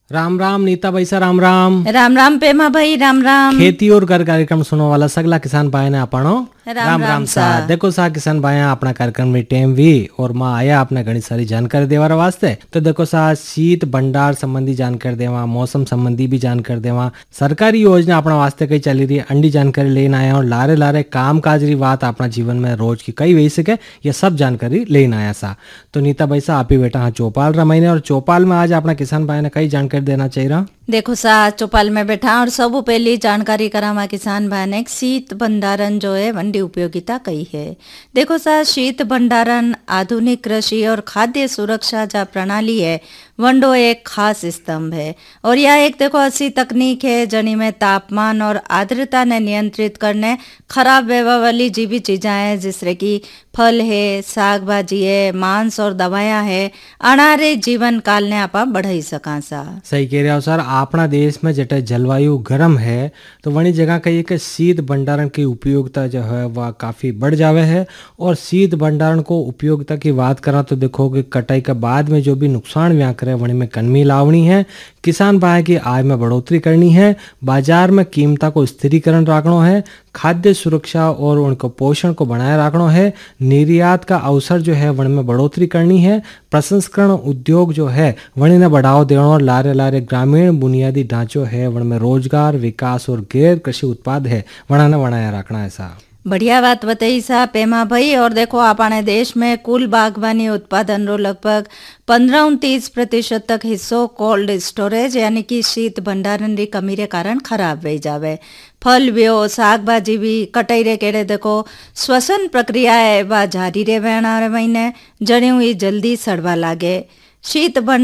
राम राम नीता भाईसा राम राम। राम राम पेमा भाई राम राम। खेती और घर कार्यक्रम सुनो वाला सगला किसान भाई ने आपनो राम राम सा। देखो सा किसान भाई अपना कार्यक्रम में टेम भी और माँ आया आपने घनी सारी जानकारी देवा वास्ते। तो देखो सा शीत भंडार संबंधी जानकारी देवा, मौसम संबंधी भी जानकारी देवा, सरकारी योजना अपना वास्ते कई चली रही अंडी जानकारी लेना आया और लारे लारे काम काज री बात अपना जीवन में रोज की कई वही सके ये सब जानकारी लेना आया सा। तो नीता भाई सा आप ही बेटा हाँ चौपाल रमाइने और चौपाल में आज अपना किसान भाई ने कई जानकारी देना चाहिए। देखो सा चौपाल में बैठा और सब पहली जानकारी करावा किसान भाई ने शीत भंडारण जो है वंडी उपयोगिता कई है। देखो सा शीत भंडारण आधुनिक कृषि और खाद्य सुरक्षा जा प्रणाली है वंडो एक खास स्तंभ है और यह एक देखो ऐसी तकनीक है जनी में तापमान और आर्द्रता ने नियंत्रित करने खराब व्यवहार वाली जीवी चीजें हैं जिससे कि फल है, साग भाजी है, मांस और दवायां है अनारे जीवन काल ने आपा बढ़ाई सका सा। सही कह रहे हो सर। अपना देश में जटे जलवायु गर्म है तो वही जगह कहिए कि शीत भंडारण की उपयोगिता जो है वह काफ़ी बढ़ जावे है। और शीत भंडारण को उपयोगिता की बात करा तो देखो कि कटाई के बाद में जो भी नुकसान व्याक करे वही में कमी लावनी है, किसान भाई की आय में बढ़ोतरी करनी है, बाजार में कीमता को स्थिरीकरण रखना है, खाद्य सुरक्षा और उनको पोषण को बनाए रखना है, निर्यात का अवसर जो है वन में बढ़ोतरी करनी है, प्रसंस्करण उद्योग जो है वन ने बढ़ावा देना और लारे लारे ग्रामीण बुनियादी ढांचों है वन में रोजगार विकास और गैर कृषि उत्पाद है वना ने बनाया रखना है साहब। बढ़िया बात बताई सा पेमा भाई। और देखो अपने देश में कुल बागवानी उत्पादन रो लगभग 15-30% तक हिस्सों कोल्ड स्टोरेज यानी कि शीत भंडारण री कमी रे कारण खराब हो जावे। फल व्यो साग भाजी भी कटाई रे केड़े देखो श्वसन प्रक्रिया है वह जारी रे वेणा रे महीने जड़ी हुई जल्दी सड़वा लागे। शीत